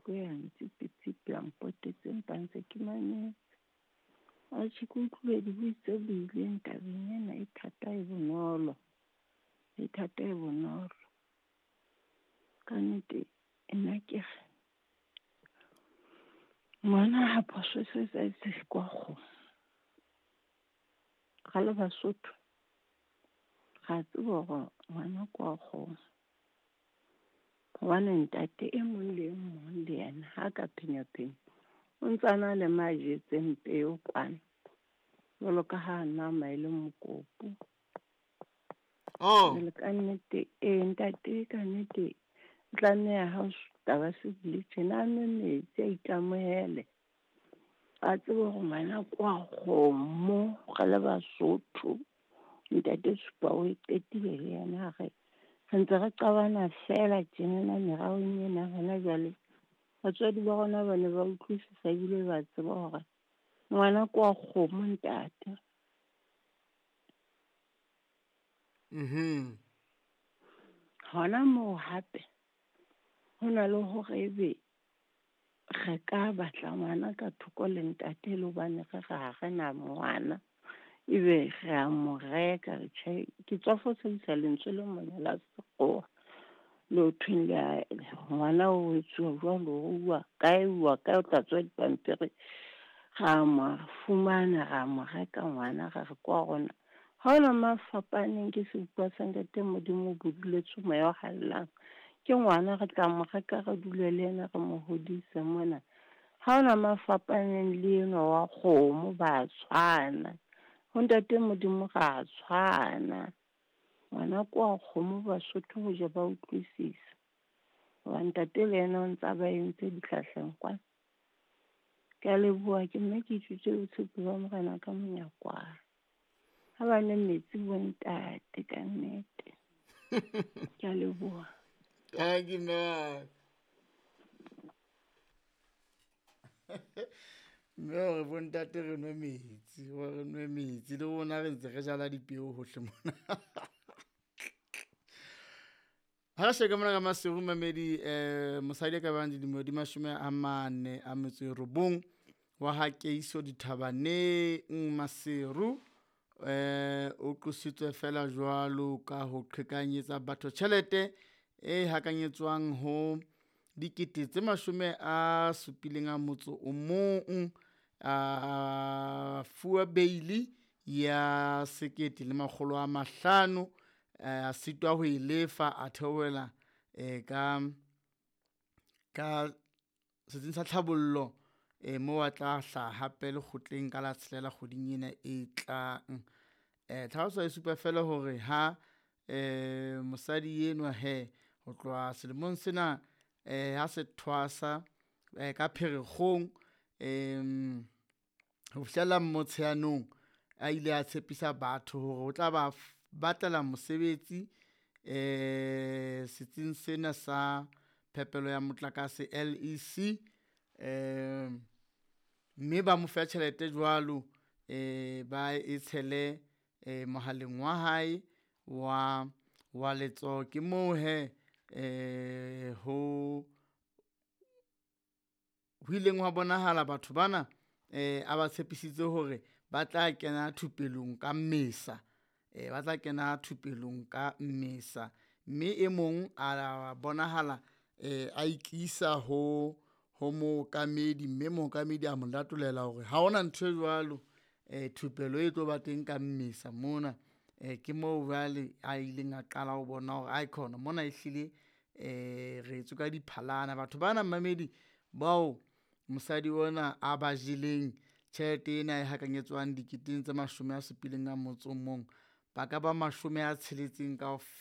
ntho ya ntsipitsipi ya mpotetse empa ntse ke mametse. Atjhe ke utlwile di buitse buileng tabeng ena e thata e bonolo. E thata e bonolo. Ka nnete nna ke re ngwana ha phoso se etse kwa kgomo. Ga le Basotho ga tsebo gore ngwana kwa kgomo. Hobane ntate e mong le e mong le yena ha ka phenyapenya o ntsana le majetseng peo kwana jwalo ka ha nama e le mokopu. Le ka nnete ntate ka nnete tlameha ha o taba se bile tjena a nwe metsi a itamohele. A tsebe gore ngwana kwa kgomo ga le Basotho ntate supa o e qetile le yena ge re ntse re qabana fela tjena meraong ena hona jwale. Batswadi ba rona ba ne ba utlwisisa ebile ba tseba hore ngwana kwa kgomo ntate. Hona moo hape ho na le hore ebe re ka batla ngwana ka thoko le ntate le hobane re ga rena ngwana ebe re a mo reka re tjhe ke tswa fosisa lentswe le mona la sekgowa le ho thweng ngwana o etsuwa jwalo o uwa kae o tla tswa dipampiri ga mo fumana ga mo reka ngwana ga re kwa rona ha ona mafapaneng ke se bua sa ntate Modimo boduletse mo ya hallang ke ngwana re tla mo reka re dule le yena re mo hodise mona ha ona mafapaneng le eno wa kgomo ba tshwana ho ntate Modimo ga tshwana ngwana kwa kgomo Basotho ho ja ba utlwisisa wa ntate le yena o ntsa ba entse ditlhahleng kwana ka leboa ke nna ke itse botshepi ba morena ka Monyakwana ha ba ne metsi bo ntate ka nnete ka leboa ke nna mme hore bontate re nwe metsi le rona re ntse re jala dipeo hohle mona. Ha re sheka mona ka Maseru Mamedi mosadi ka bang dilemo di 49 wa ha Keiso Dithabaneng Maseru o tlositswe fela jwalo ka ho qhekanyetsa batho tjhelete e hakanyetswang ho dikete tse 71 a fuwa beili ya 1,500 a sitwa ho ilefa a theohela ka setsing sa tlhabollo mo wa tla hla hape le kgotleng ka la 6 kgoding ena e tlang. Tlhaloso e supa fela hore ha mosadi enwa ho tloha selemong sena ha se thwasa ka Pherekgong ho fihlela Motsheanong a ile a tshepisa batho hore o tla ba batlela mosebetsi setsing sena sa phepelo ya motlakase LEC mme ba mo fa tjhelete jwalo ba e tshele mohaleng wa hae wa letsoho ke moo ho ileng wa bonahala batho bana a ba tshepisitse hore ba tla kena thupelong ka Mmesa mme e mong a bonahala a ikisa ho mookamedi mme mookamedi a mo latolela hore ha ona ntho e jwalo thupelo e tlo ba teng ka Mmesa mona ke moo jwale a ileng a qala ho bona hore a ikhona mona ehlile re etswe ka diphalana batho bana Mamedi bao mosadi ona a ba jeleng tjhelete ena e hakanyetswang diketeng tse 71 ba ka ba 60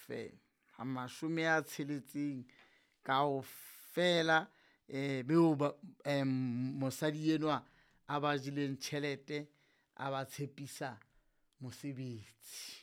kaofela beo mosadi enwa a ba jeleng tjhelete a ba tshepisa mosebetsi.